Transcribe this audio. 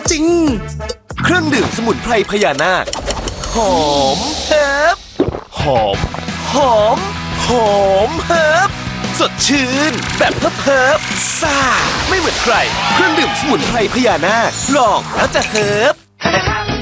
จริงเครื่องดื่มสมุนไพรพญานาคหอมเฮิบหอมหอมหอมเฮิบสดชื่นแบบเฮิบซ่าไม่เหมือนใครเครื่องดื่มสมุนไพรพญานาคลองแล้วจะเฮิบ